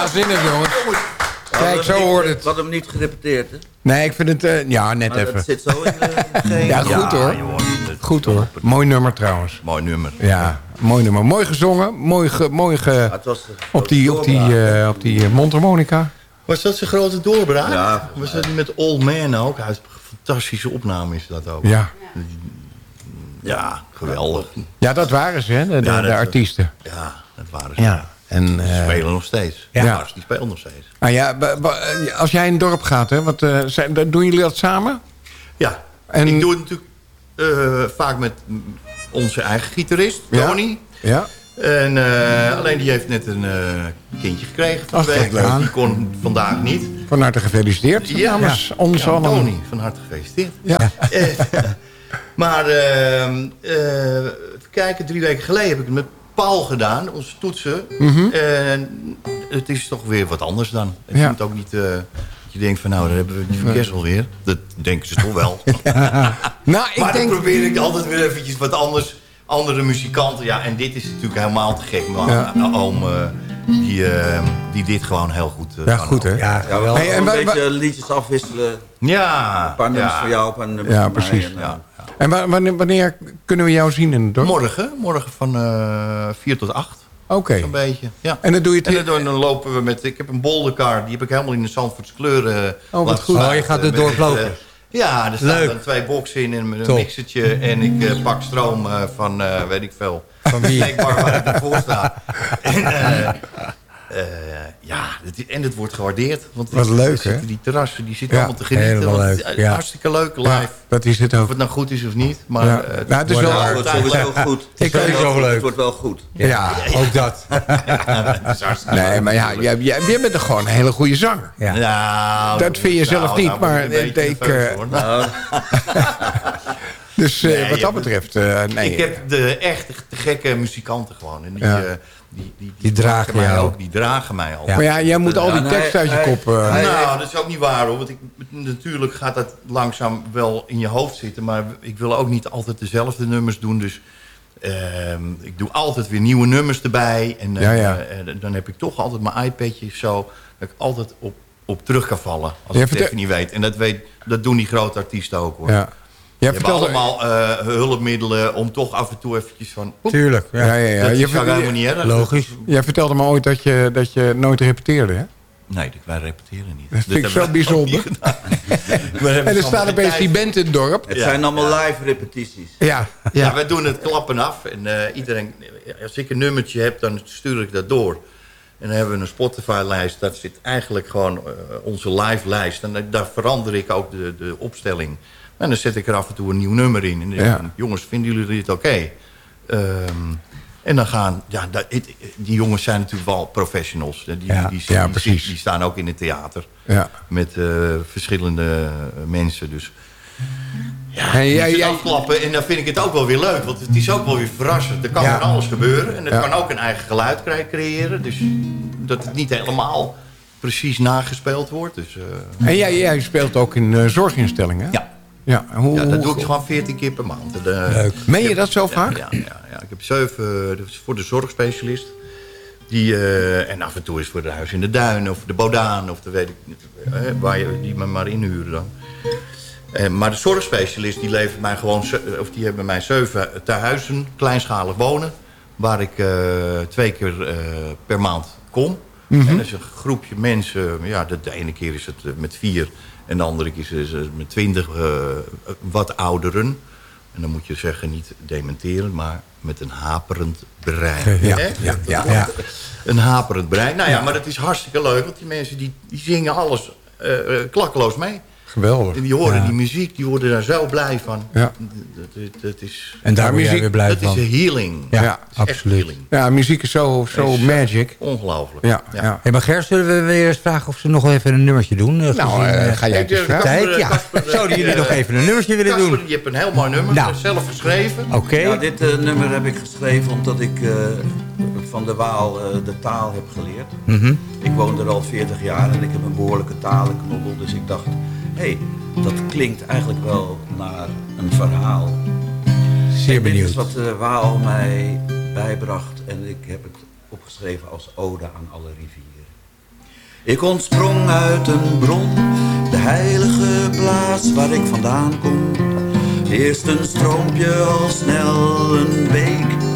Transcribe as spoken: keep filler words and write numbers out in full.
Waanzinnig, jongens. Kijk, zo hoort het. We hadden hem niet gerepeteerd, hè? Nee, ik vind het... Uh, ja, net maar even. Het zit zo in de... Ja, goed hoor. Ja, goed hoor. Mooi nummer trouwens. Mooi nummer. Ja, mooi nummer. Mooi gezongen. Mooi, ge, mooi ge, ja, het was op die, op die, uh, op die uh, mondharmonica. Was dat zijn grote doorbraak? Ja. Was dat met Old Man ook? Hij heeft een fantastische opname is dat ook. Ja. Ja, geweldig. Ja, dat waren ze, hè, de, ja, de, de dat, artiesten. Ja, dat waren ze. Ja. En, uh, die spelen nog steeds. Ja. ja. Die spelen nog steeds. Nou ja, als jij in een dorp gaat, hè, wat, uh, zijn, doen jullie dat samen? Ja, en... ik doe het natuurlijk uh, vaak met onze eigen gitarist, Tony. Ja. ja. En, uh, alleen die heeft net een uh, kindje gekregen van de week. Die kon vandaag niet. Van harte gefeliciteerd. Ja, namens ja. ons ja, allemaal. Tony, van harte gefeliciteerd. Ja. maar uh, uh, even kijken, drie weken geleden heb ik het met Paul gedaan, onze toetsen. Mm-hmm. En het is toch weer wat anders dan. Het ja. moet ook niet... Uh, je denkt van nou, dan hebben we die verkeers alweer. Dat denken ze toch wel. Ja. Nou, ik maar denk... dan probeer ik altijd weer eventjes wat anders. Andere muzikanten. Ja, en dit is natuurlijk helemaal te gek. Maar ja. een oom uh, die, uh, die dit gewoon heel goed uh, ja, kan goed hè? Ja, ja wel hey, een beetje liedjes afwisselen. Ja. Een paar nummers ja. voor jou, een paar nummers ja, voor precies. mij. En, ja. En wanneer, wanneer kunnen we jou zien in het dorp? Morgen. Morgen van uh, vier tot acht. Oké. Okay. Zo'n beetje, ja. En dan doe je het... En dan, dan lopen we met... Ik heb een bolderkar, die heb ik helemaal in de Zandvoortse kleuren. Oh, wat goed. Oh, je gaat het dorp lopen. Uh, ja, er staan Leuk. dan twee boxen in en een Top. mixertje. En ik uh, pak stroom uh, van, uh, weet ik veel. Van wie? Snackbar waar ik ervoor sta. en, uh, uh, ja, het, en het wordt gewaardeerd. Want wat die, leuk, hè? Die terrassen, die zitten ja, allemaal te genieten. Helemaal leuk. Het, ja. Hartstikke leuk, live. Ja, dat is het ook. Of het nou goed is of niet. Maar ja. uh, het, nou, het is wel het wordt sowieso goed. Het is sowieso leuk. Het wordt wel goed. Ja, ja. ja. ook dat. dat is hartstikke nee, maar ja, jij, jij, jij bent er gewoon een hele goede zanger. Ja. Nou, dat vind je zelf nou, niet, nou, maar ik... ik uh, nou. Dus uh, nee, wat dat betreft, uh, nee. Ik heb de echt de gekke muzikanten gewoon. En die, ja. uh, die, die, die, die dragen mij mij ook. Die dragen mij al. Ja. Maar ja, jij moet al die ja, tekst uit je hij, kop... Uh, hij, nou, dat is ook niet waar hoor. Want ik, natuurlijk gaat dat langzaam wel in je hoofd zitten. Maar ik wil ook niet altijd dezelfde nummers doen. Dus uh, ik doe altijd weer nieuwe nummers erbij. En uh, ja, ja. Uh, dan heb ik toch altijd mijn iPadje zo. Dat ik altijd op, op terug kan vallen. Als ja, ik het even niet weet. En dat, weet, dat doen die grote artiesten ook hoor. Ja. Je hebt allemaal uh, hulpmiddelen om toch af en toe eventjes van... Oep, tuurlijk, ja, ja, ja. Dat je is helemaal niet erg. Logisch. Jij vertelde me ooit dat je, dat je nooit repeteerde, hè? Nee, wij repeteren niet. Dat vind ik zo bijzonder. En er staat opeens die band in het dorp. Het ja, zijn allemaal ja. live repetities. Ja, ja. ja, wij doen het klappen af. En uh, iedereen, als ik een nummertje heb, dan stuur ik dat door. En dan hebben we een Spotify-lijst. Dat zit eigenlijk gewoon uh, onze live-lijst. En daar verander ik ook de, de opstelling. En dan zet ik er af en toe een nieuw nummer in. En dan ja. denk, jongens, vinden jullie dit oké? Okay? Um, en dan gaan... Ja, dat, het, die jongens zijn natuurlijk wel professionals. Die, ja. die, die, ja, die, die, die staan ook in het theater. Ja. Met uh, verschillende mensen. Dus ja, hey, die jij, jij, afklappen. En dan vind ik het ook wel weer leuk. Want het is ook wel weer verrassend. Er kan ja. van alles gebeuren. En het ja. kan ook een eigen geluid creëren. Dus dat het niet helemaal precies nagespeeld wordt. Dus, uh, en jij, jij speelt ook in uh, zorginstellingen? Ja. Ja, hoe, ja, dat doe ik gewoon veertien keer per maand. De, Leuk. Meen je dat zo vaak? Ja, ja, ja, ja. Ik heb zeven voor de zorgspecialist. Die, uh, en af en toe is voor de Huis in de Duin of de Bodaan. Of de weet ik niet. Uh, waar je die me maar inhuren dan. Uh, maar de zorgspecialist die levert mij gewoon... Of die hebben mij zeven tehuizen, kleinschalig wonen. Waar ik uh, twee keer uh, per maand kom. Mm-hmm. En dat is een groepje mensen. Ja, de, de ene keer is het uh, met vier... En de andere keer is het met twintig uh, wat ouderen. En dan moet je zeggen, niet dementeren, maar met een haperend brein. Ja, ja, ja, ja, ja. Een haperend brein. Nou ja, maar dat is hartstikke leuk, want die mensen die, die zingen alles uh, klakkeloos mee. Geweldig. En die horen ja. die muziek, die worden daar zo blij van. Ja. Dat, dat, dat is, en daar word jij weer blij dat van. Dat is een healing. Ja, ja absoluut. Healing. Ja, muziek is zo, zo magic. Ongelooflijk. Ja, ja. Ja. Hey, maar Ger, zullen we weer eens vragen of ze nog even een nummertje doen? Nou, gezien, uh, ga jij het eens vragen? Tijd, ja. Kasper, Zouden jullie uh, nog even een nummertje willen Kasper, doen? Je hebt een heel mooi nummer, nou. zelf geschreven. Oké. Okay. Ja, dit uh, nummer heb ik geschreven omdat ik uh, van de Waal uh, de taal heb geleerd. Mm-hmm. Ik woon er al veertig jaar en ik heb een behoorlijke talenknobbel. Dus ik dacht, hé, hey, dat klinkt eigenlijk wel naar een verhaal. Zeer en benieuwd. Dit is wat de Waal mij bijbracht en ik heb het opgeschreven als ode aan alle rivieren. Ik ontsprong uit een bron, de heilige plaats waar ik vandaan kom. Eerst een stroompje, al snel een beek.